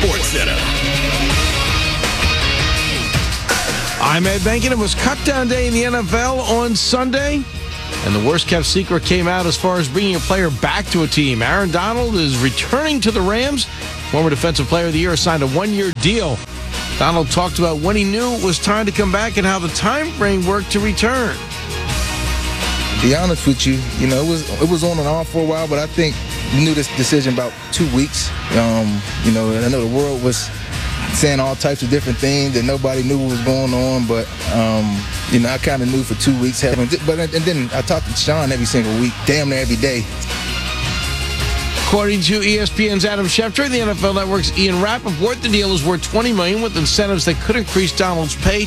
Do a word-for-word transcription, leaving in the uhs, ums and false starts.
SportsCenter. I'm Ed Benkin. It was cut-down day in the N F L on Sunday, and the worst-kept secret came out as far as bringing a player back to a team. Aaron Donald is returning to the Rams. Former Defensive Player of the Year signed a one-year deal. Donald talked about when he knew it was time to come back and how the time frame worked to return. To be honest with you, you know, it was it was on and off for a while, but I think we knew this decision about two weeks. Um, you know, and I know the world was saying all types of different things that nobody knew what was going on, but um, you know, I kind of knew for two weeks. Having, but and then I talked to Sean every single week, damn near every day. According to E S P N's Adam Schefter, the N F L Network's Ian Rappaport, the deal is worth twenty million dollars with incentives that could increase Donald's pay